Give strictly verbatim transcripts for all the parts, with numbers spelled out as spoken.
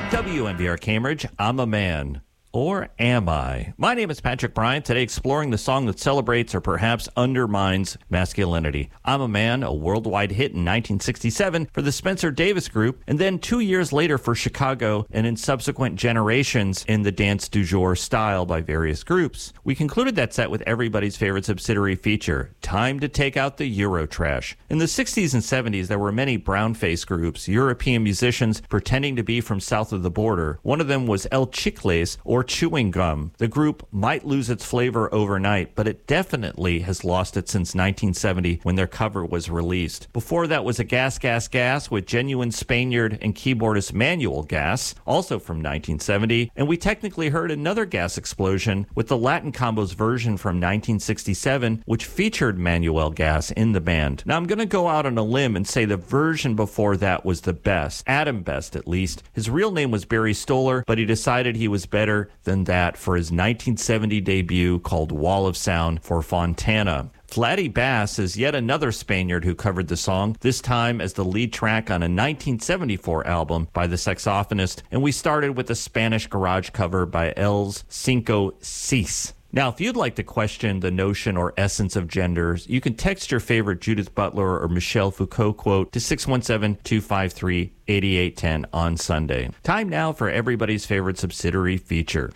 W M B R Cambridge, I'm a Man. Or am I? My name is Patrick Bryant, today exploring the song that celebrates or perhaps undermines masculinity. I'm a Man, a worldwide hit in nineteen sixty-seven for the Spencer Davis Group, and then two years later for Chicago, and in subsequent generations in the dance du jour style by various groups. We concluded that set with everybody's favorite subsidiary feature, Time to Take Out the Eurotrash. In the sixties and seventies, there were many brown-faced groups, European musicians pretending to be from south of the border. One of them was El Chicles, or chewing gum. The group might lose its flavor overnight, but it definitely has lost it since nineteen seventy when their cover was released. Before that was a Gas Gas Gas with genuine Spaniard and keyboardist Manuel Gas, also from nineteen seventy, and we technically heard another gas explosion with the Latin Combos version from nineteen sixty-seven, which featured Manuel Gas in the band. Now I'm going to go out on a limb and say the version before that was the best, Adam Best at least. His real name was Barry Stoller, but he decided he was better than that for his nineteen seventy debut called Wall of Sound for Fontana. Flatty Bass is yet another Spaniard who covered the song, this time as the lead track on a nineteen seventy-four album by the saxophonist, and we started with a Spanish garage cover by Els Cinco Seis. Now, if you'd like to question the notion or essence of genders, you can text your favorite Judith Butler or Michel Foucault quote to six one seven, two five three, eight eight one zero on Sunday. Time now for everybody's favorite subsidiary feature.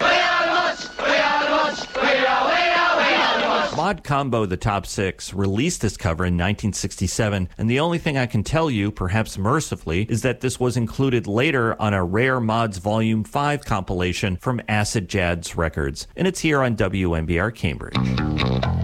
Mod Combo, the Top Six, released this cover in nineteen sixty-seven, and the only thing I can tell you, perhaps mercifully, is that this was included later on a Rare Mods Volume five compilation from Acid Jazz Records, and it's here on W M B R Cambridge.